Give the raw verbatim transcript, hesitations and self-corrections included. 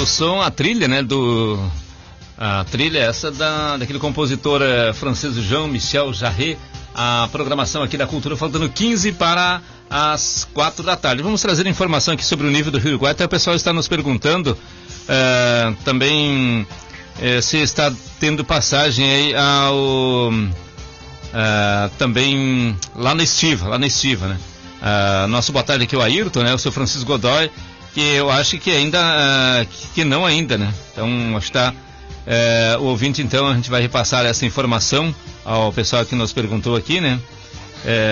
som, a trilha, né, do... A trilha essa da, daquele compositor uh, francês Jean-Michel Jarre. A programação aqui da Cultura, faltando quinze para as quatro da tarde. Vamos trazer informação aqui sobre o nível do Rio Uruguai. Até o pessoal está nos perguntando uh, também uh, se está tendo passagem aí ao uh, também lá na Estiva, lá na Estiva, né? Uh, nosso boa tarde aqui é o Ayrton, né? O seu Francisco Godoy, que eu acho que ainda uh, que não ainda, né? Então acho que está uh, o ouvinte, então a gente vai repassar essa informação ao pessoal que nos perguntou aqui, né? É,